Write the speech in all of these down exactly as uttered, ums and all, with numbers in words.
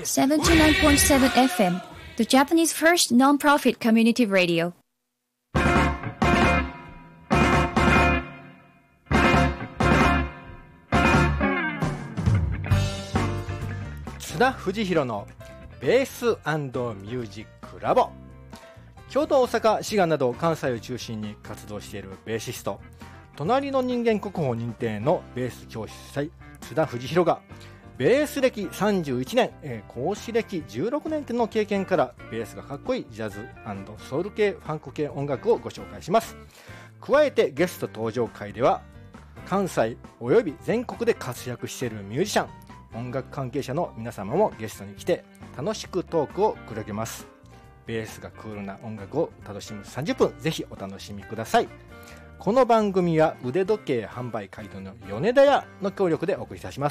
seventy-nine point seven F M, the Japanese first non-profit community radio. 津田藤弘のベース&ミュージックラボ。京都、大阪、滋賀など関西を中心に活動しているベーシスト、隣の人間国宝認定のベース教室祭津田藤弘がベース歴さんじゅういちねん、えー、講師歴じゅうろくねんの経験からベースがかっこいいジャズ&ソウル系ファンク系音楽をご紹介します。加えてゲスト登場会では関西および全国で活躍しているミュージシャン、音楽関係者の皆様もゲストに来て楽しくトークを繰り広げます。ベースがクールな音楽を楽しむさんじゅっぷん、ぜひお楽しみください。この番組は腕時計販売会社の米田屋の協力でお送りいたします。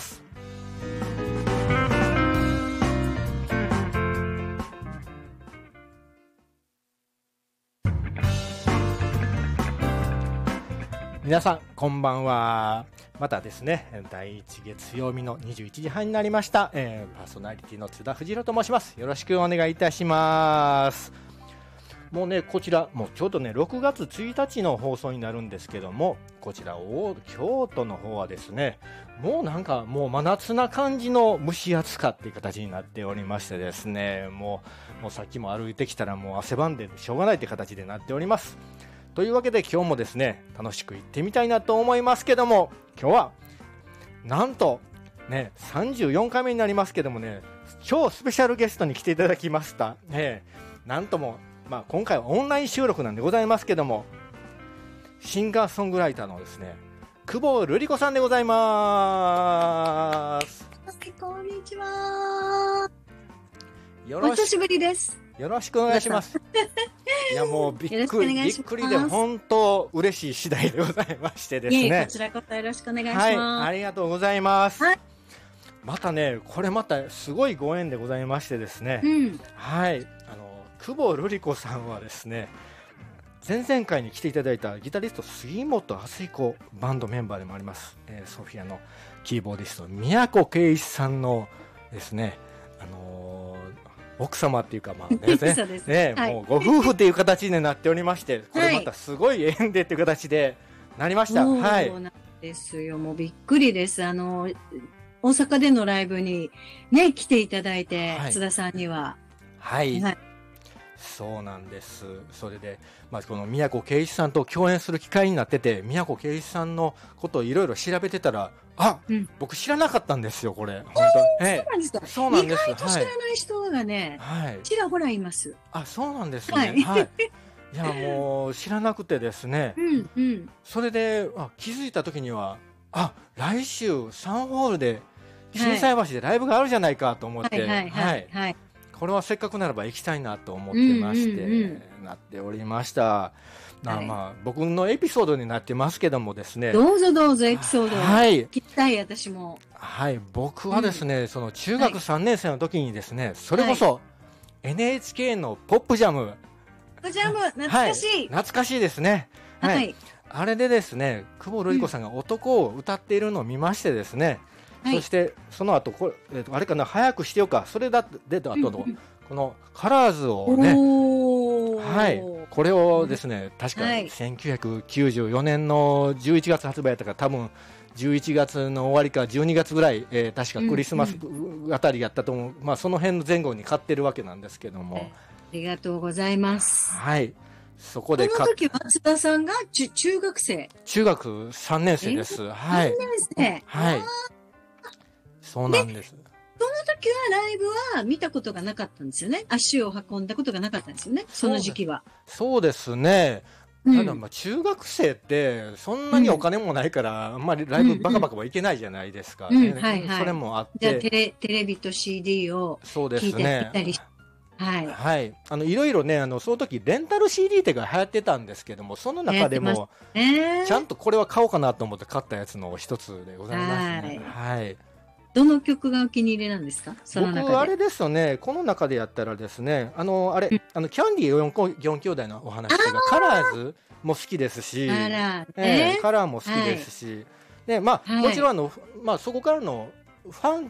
皆さんこんばんは。またですね、だいいち月曜日のにじゅういちじはんになりました、えー、パーソナリティの津田藤弘と申します。よろしくお願いいたします。もうね、こちらもうちょうどねろくがつついたちの放送になるんですけども、こちら京都の方はですね、もうなんかもう真夏な感じの蒸し暑さっていう形になっておりましてですね、もう、もうさっきも歩いてきたらもう汗ばんでしょうがないって形でなっております。というわけで今日もですね楽しく行ってみたいなと思いますけども、今日はなんとねさんじゅうよんかいめになりますけどもね、超スペシャルゲストに来ていただきました、ね、なんとも、まあ、今回はオンライン収録なんでございますけども、シンガーソングライターのですね久保瑠璃子さんでございます。 こんにちは。 よろしお久しぶりです。 よろしくお願いします。いやもうびっくりびっくりで本当嬉しい次第でございましてですね。 いえ、こちらこそよろしくお願いします。 はい、ありがとうございます。 はい、 またねこれまたすごいご縁でございましてですね。 うん、 はい、あの久保瑠璃子さんはですね、前々回に来ていただいたギタリスト杉本敦彦バンドメンバーでもあります、えー、ソフィアのキーボーディスト宮古圭一さんのですね、あのー奥様っていうかまあねね、はい、もうご夫婦っていう形になっておりまして、これまたすごい縁でっていう形でなりました。はい。そうなんですよ。もうびっくりです。あの大阪でのライブにね来ていただいて、はい、津田さんには、 はい、はい、そうなんです。それで、まあ、この宮古圭一さんと共演する機会になってて、宮古圭一さんのことをいろいろ調べてたら、あ、うん、僕知らなかったんですよこれ。本当。 そうなんですか。そうなんです。意外と知らない人がね、はい、ちらほらいます。 あ、そうなんですね。はい。はい、いやもう知らなくてですね。うんうん、それであ気づいた時には、あ、来週サンホールで心斎橋でライブがあるじゃないかと思って、はいはいはいはい、これはせっかくならば行きたいなと思ってまして、うんうんうん、なっておりました。はい、まあ、僕のエピソードになってますけどもですね、 どうぞどうぞエピソードを聞きたい。私も。 はい、僕はですね、うん、その中学さんねん生の時にですね、はい、それこそ エヌエイチケー のポップジャム、 ポップジャム懐かしい、はい、 懐かしいですね、はいはい、あれでですね久保瑠璃子さんが男を歌っているのを見ましてですね、うん、そしてその後これ、えー、とあれかな、早くしてよか、それだ出た後の、うんうん、このカラーズをね、はい、これをですね、確かせんきゅうひゃくきゅうじゅうよねんのじゅういちがつ発売だったから、多分じゅういちがつの終わりかじゅうにがつぐらい、えー、確かクリスマスあたりやったと思う、うんうん、まあ、その辺の前後に買ってるわけなんですけども、 ありがとうございます。 はい、そこでこの時松田さんが中学生中学さんねん生です。はい、さんねん生、はい、そうなんです。 その時はライブは見たことがなかったんですよね。足を運んだことがなかったんですよね。その時期は。そうですね。 ただまあ中学生ってそんなにお金もないから、うん、あんまりライブバカバカはいけないじゃないですか、ね、うんうんはいはい、それもあって、 じゃあテレ、テレビと シーディー を聞いてみたりして、 はい、はい、あのいろいろね、あのその時レンタル シーディー ってが流行ってたんですけども、その中でも、えー、ちゃんとこれは買おうかなと思って買ったやつの一つでございますね。はい、はい、 どの曲がお気に入りなんですか？その中で。 僕あれですよね、この中でやったらですね、あのあれ、うん、あのキャンディー 4, 4兄弟のお話とかカラーズも好きですし、 カラー、 えー、カラーも好きですし、はい、でまあ、はい、もちろんあの、まあ、そこからのファン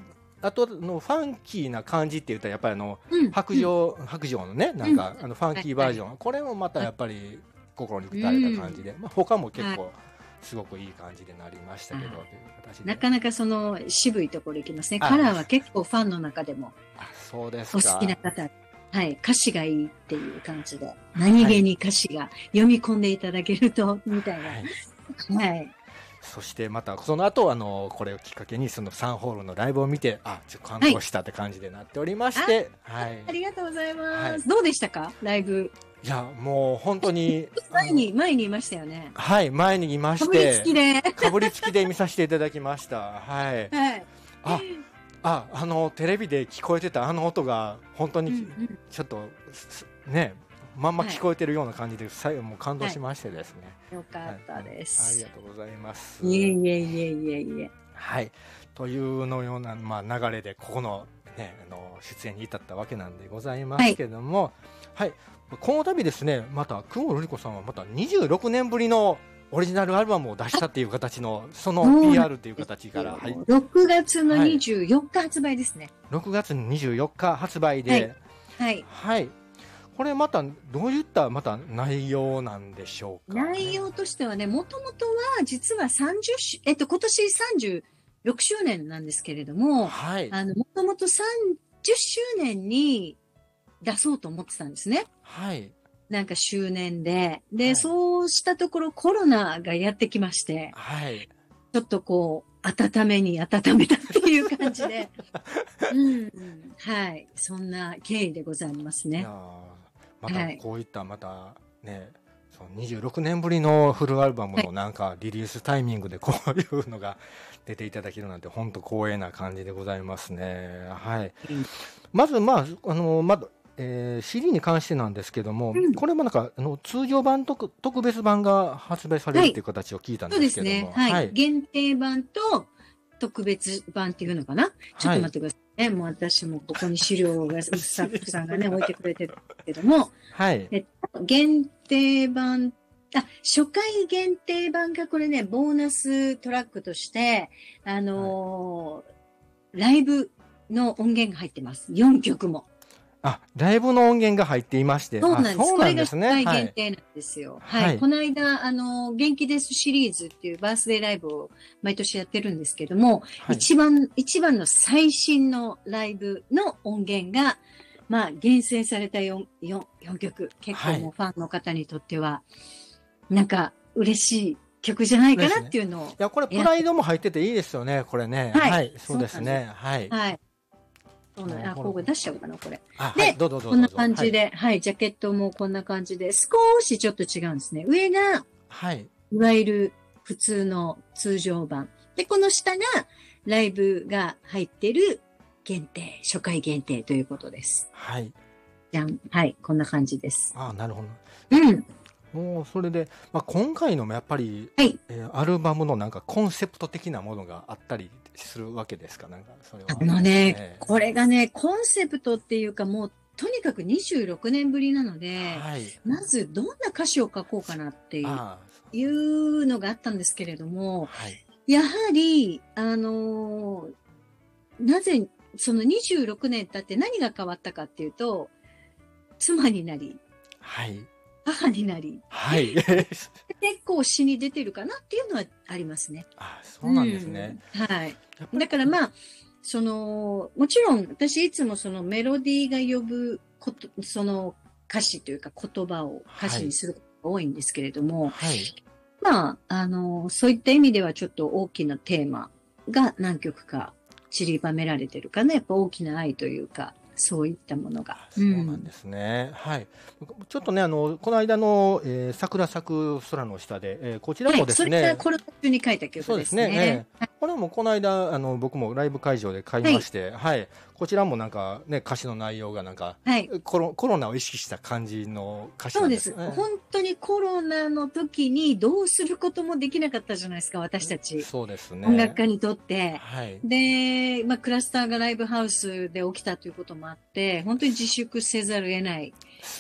あとのファンキーな感じって言ったらやっぱりあの、 うん白状、白状のねなんか、 うんあのファンキーバージョン、これもまたやっぱり心に打たれた感じで、まあ、他も結構すごくいい感じでなりましたけど、という形でなかなかその渋いところいきますね。 あカラーは結構ファンの中でもあそうですおか。 好きな方、はい、歌詞がいいっていう感じで、何気に歌詞が読み込んでいただけると、みたいはいな。はい。 そしてまたその後あのこれをきっかけにそのサンホールのライブを見て、あちょっと感動したって感じでなっておりまして、はい、 ありがとうございます。 はいどうでしたかライブ。 いやもう本当に前に、前にいましたよね。 はい前にいましかぶりつてきで。 かぶりつきで見させていただきましたはいはい。 あああのテレビで聞こえてたあの音が本当にうんうんちょっと、すねまんま聞こえてるような感じで最後もう感動しましてですね、 よかったではいありす。 がとうございますいえいえいえいえいえ。 はい、というのような、まあ、流れでここの,、ね、あの出演に至ったわけなんでございますけれども、はいはい、この度ですねまた久保瑠璃子さんはまたにじゅうろくねんぶりのオリジナルアルバムを出したっていう形のその ピーアール という形から、はい、 ろくがつのにじゅうよっか発売ですね。 ろくがつにじゅうよっか発売で、 はい。はいはいこれまたどういったまた内容なんでしょうか、ね、 内容としてはね、もともとは実はさんじゅっしゅ、えっと、今年さんじゅうろくしゅうねんなんですけれども、 はいあの、もともとさんじゅっしゅうねんに出そうと思ってたんですね。 はいなんか周年で。で、 はいそうしたところコロナがやってきまして、 はいちょっとこう、温めに温めたっていう感じで、うん、はい。そんな経緯でございますね。 いやまたこういったまたね、そのにじゅうろくねんぶりのフルアルバムのなんかリリースタイミングでこういうのが出ていただけるなんて本当光栄な感じでございますね。はい。 うん、 まずまああのまだ、えー、シーディー に関してなんですけども、うん、これもなんかあの通常版特特別版が発売されるっていう形を聞いたんですけども、はい、そうですね。はい。はい、 限定版と特別版っていうのかな。ちょっと待ってください。ね、もう私もここに資料がスタッフさんがね置いてくれてるけども、 はい、 えっと、限定版、あ、初回限定版がこれね、ボーナストラックとして、あのーはい、ライブの音源が入ってます。よんきょくも。 あ、ライブの音源が入っていまして。 そうなんです。 そうなんですね。 これが初回限定なんですよ。はい。はい、この間、あの、元気ですシリーズっていうバースデーライブを毎年やってるんですけども、はい、一番、一番の最新のライブの音源が、まあ、厳選された 4, 4, 4曲。結構もうファンの方にとっては、なんか嬉しい曲じゃないかなっていうのを、ね。 いや、これプライドも入ってていいですよね、これね。はい。はい、そうですね。はい。 はい。そうなんあ、ここ出しちゃうかな、これ。 あ、 で、 はい、どうぞどうぞ。 こんな感じで、はい、はい、ジャケットもこんな感じで、少しちょっと違うんですね。上が、 はい。 いわゆる普通の通常版。で、この下がライブが入ってる限定、初回限定ということです。 はい。 じゃん。はい、こんな感じです。 ああ、なるほど。 うん。 もうそれで、まあ、今回のもやっぱり、 はいえー、アルバムのなんかコンセプト的なものがあったりするわけですかなんかそれは、 あのね、えー、これがね、コンセプトっていうかもう、とにかくにじゅうろくねんぶりなので、はい、まずどんな歌詞を書こうかなっていういうのがあったんですけれども、はい、やはり、あのー、なぜ、そのにじゅうろくねん経って何が変わったかっていうと、妻になり、 はい母になり、 はい、 結構詩に出てるかなっていうのはありますね。 あ、そうなんですね。 うん、はい。だからまあ、その、もちろん私いつもそのメロディーが呼ぶこと、その歌詞というか言葉を歌詞にすることが多いんですけれども、 はい、 まあ、あの、そういった意味ではちょっと大きなテーマが何曲か散りばめられてるかな。やっぱ大きな愛というか、そういったものが。 そうなんですね。うん、はい。ちょっとね、あの、この間の、えー、桜咲く空の下で、えー、こちらもですね。はい、 それからコロナ中に書いた曲ですね。 そうですね。えー、これもこの間、あの、僕もライブ会場で買いまして、はい。はい、こちらもなんかね、歌詞の内容がなんか、はい、コロ、コロナを意識した感じの歌詞なんですね。 そうです。本当にコロナの時にどうすることもできなかったじゃないですか、私たち。 そうですね。 音楽家にとって。 はい。 で、まあ、クラスターがライブハウスで起きたということもあって、本当に自粛せざるを得ない